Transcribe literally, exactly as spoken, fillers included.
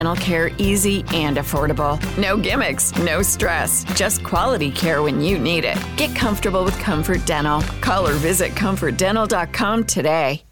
Dental care easy and affordable. No gimmicks, no stress, just quality care when you need it. Get comfortable with Comfort Dental. Call or visit comfort dental dot com today.